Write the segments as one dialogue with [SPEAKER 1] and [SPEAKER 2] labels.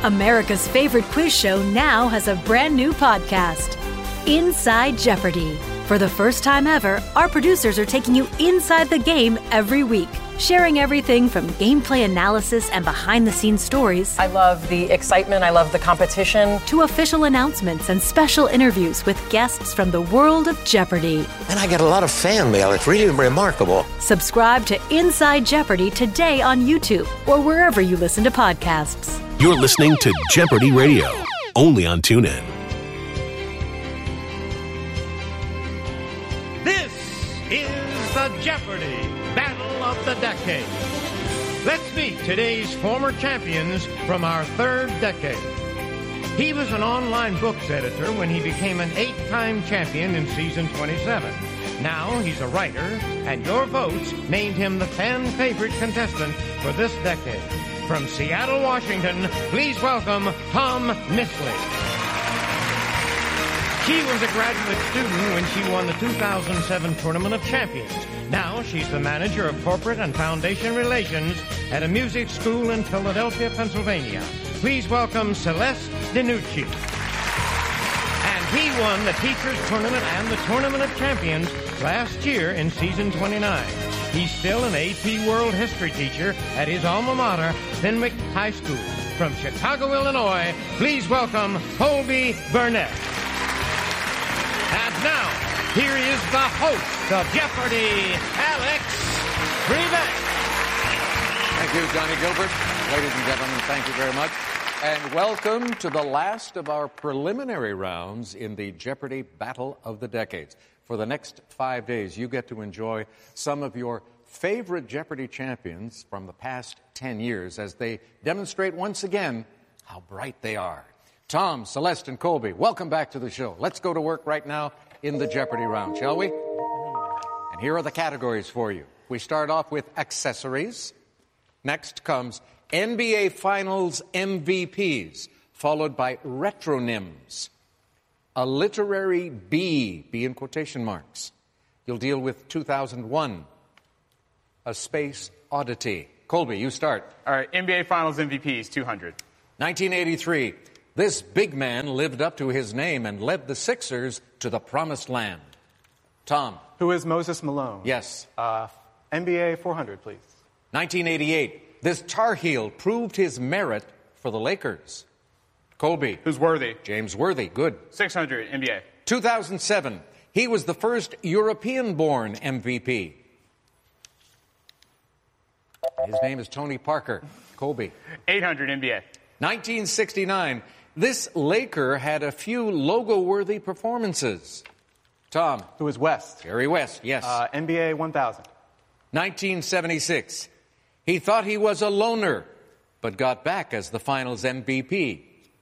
[SPEAKER 1] America's favorite quiz show now has a brand new podcast, Inside Jeopardy! For the first time ever, our producers are taking you inside the game every week, sharing everything from gameplay analysis and behind-the-scenes stories.
[SPEAKER 2] I love the excitement. I love the competition.
[SPEAKER 1] To official announcements and special interviews with guests from the world of Jeopardy!
[SPEAKER 3] And I get a lot of fan mail. It's really remarkable.
[SPEAKER 1] Subscribe to Inside Jeopardy! Today on YouTube or wherever you listen to podcasts.
[SPEAKER 4] You're listening to Jeopardy Radio, only on TuneIn.
[SPEAKER 5] This is the Jeopardy! Battle of the Decade. Let's meet today's former champions from our third decade. He was an online books editor when he became an 8-time champion in season 27. Now he's a writer, and your votes named him the fan favorite contestant for this decade. From Seattle, Washington, please welcome Tom Nisley. She was a graduate student when she won the 2007 Tournament of Champions. Now she's the manager of corporate and foundation relations at a music school in Philadelphia, Pennsylvania. Please welcome Celeste DiNucci. And he won the Teachers Tournament and the Tournament of Champions last year in season 29. He's still an AP World History teacher at his alma mater, Fenwick High School. From Chicago, Illinois, please welcome Colby Burnett. And now, here is the host of Jeopardy, Alex Trebek.
[SPEAKER 6] Thank you, Johnny Gilbert. Ladies and gentlemen, thank you very much. And welcome to the last of our preliminary rounds in the Jeopardy Battle of the Decades. For the next 5 days, you get to enjoy some of your favorite Jeopardy champions from the past 10 years as they demonstrate once again how bright they are. Tom, Celeste, and Colby, welcome back to the show. Let's go to work right now in the Jeopardy round, shall we? And here are the categories for you. We start off with accessories. Next comes NBA Finals MVPs, followed by retronyms. A literary B in quotation marks. You'll deal with 2001. A space oddity. Colby, you start.
[SPEAKER 7] All right, NBA Finals MVPs, 200.
[SPEAKER 6] 1983. This big man lived up to his name and led the Sixers to the promised land. Tom.
[SPEAKER 8] Who is Moses Malone?
[SPEAKER 6] Yes.
[SPEAKER 8] NBA 400, please.
[SPEAKER 6] 1988. This Tar Heel proved his merit for the Lakers. Colby.
[SPEAKER 7] Who's Worthy?
[SPEAKER 6] James Worthy. Good.
[SPEAKER 7] 600, NBA.
[SPEAKER 6] 2007. He was the first European-born MVP. His name is Tony Parker. Colby.
[SPEAKER 7] 800, NBA.
[SPEAKER 6] 1969. This Laker had a few logo-worthy performances. Tom.
[SPEAKER 8] Who is West?
[SPEAKER 6] Jerry West, yes.
[SPEAKER 8] NBA 1000.
[SPEAKER 6] 1976. He thought he was a loner, but got back as the Finals MVP.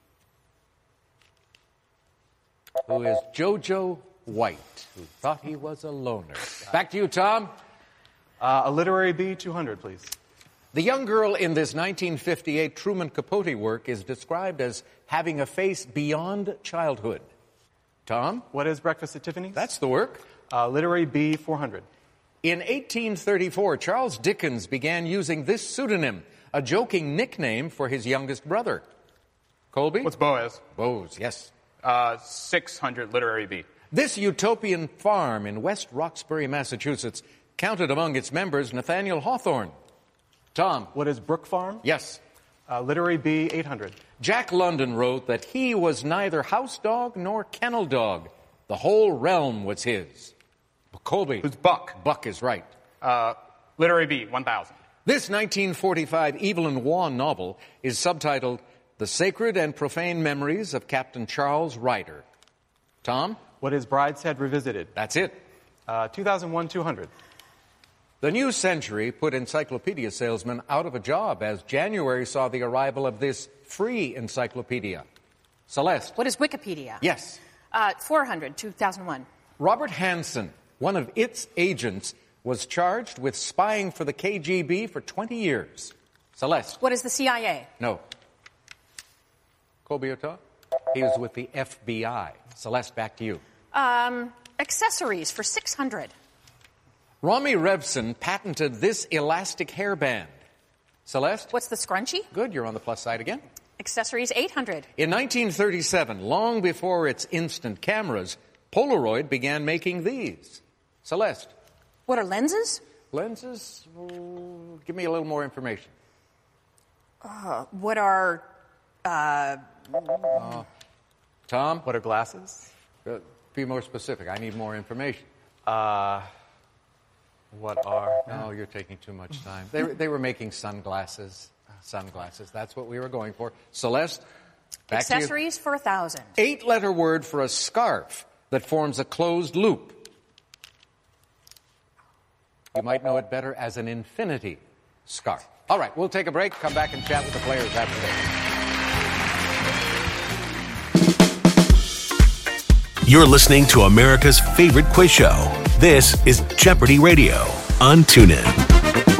[SPEAKER 6] Who is JoJo White, who thought he was a loner. Back to you, Tom.
[SPEAKER 8] A literary B, 200, please.
[SPEAKER 6] The young girl in this 1958 Truman Capote work is described as having a face beyond childhood. Tom?
[SPEAKER 8] What is Breakfast at Tiffany's?
[SPEAKER 6] That's the work.
[SPEAKER 8] Literary B, 400.
[SPEAKER 6] In 1834, Charles Dickens began using this pseudonym, a joking nickname for his youngest brother. Colby?
[SPEAKER 7] What's Boaz?
[SPEAKER 6] Bose, yes.
[SPEAKER 7] 600, literary B.
[SPEAKER 6] This utopian farm in West Roxbury, Massachusetts, counted among its members Nathaniel Hawthorne. Tom.
[SPEAKER 8] What is Brook Farm?
[SPEAKER 6] Yes.
[SPEAKER 8] Literary B, 800.
[SPEAKER 6] Jack London wrote that he was neither house dog nor kennel dog. The whole realm was his. Colby.
[SPEAKER 7] Who's Buck?
[SPEAKER 6] Buck is right.
[SPEAKER 7] Literary B, 1000.
[SPEAKER 6] This 1945 Evelyn Waugh novel is subtitled The Sacred and Profane Memories of Captain Charles Ryder. Tom?
[SPEAKER 8] What is Brideshead Revisited?
[SPEAKER 6] That's it.
[SPEAKER 8] 2001, 200.
[SPEAKER 6] The new century put encyclopedia salesmen out of a job as January saw the arrival of this free encyclopedia. Celeste.
[SPEAKER 9] What is Wikipedia?
[SPEAKER 6] Yes.
[SPEAKER 9] 400, 2001.
[SPEAKER 6] Robert Hansen, one of its agents, was charged with spying for the KGB for 20 years. Celeste.
[SPEAKER 9] What is the CIA?
[SPEAKER 6] No. Colby Utah? He was with the FBI. Celeste, back to you.
[SPEAKER 9] Accessories for 600.
[SPEAKER 6] Romy Revson patented this elastic hairband. Celeste?
[SPEAKER 9] What's the scrunchie?
[SPEAKER 6] Good, you're on the plus side again.
[SPEAKER 9] Accessories, 800.
[SPEAKER 6] In 1937, long before its instant cameras, Polaroid began making these. Celeste.
[SPEAKER 9] What are lenses?
[SPEAKER 6] Lenses? Give me a little more information.
[SPEAKER 9] What are,
[SPEAKER 6] Tom?
[SPEAKER 8] What are glasses?
[SPEAKER 6] Be more specific. I need more information.
[SPEAKER 8] What are...
[SPEAKER 6] No, you're taking too much time. They were making sunglasses. Sunglasses. That's what we were going for. Celeste, back
[SPEAKER 9] accessories for 1,000.
[SPEAKER 6] 8-letter word for a scarf that forms a closed loop. You might know it better as an infinity scarf. All right, we'll take a break, come back and chat with the players after this.
[SPEAKER 4] You're listening to America's favorite quiz show. This is Jeopardy Radio on TuneIn.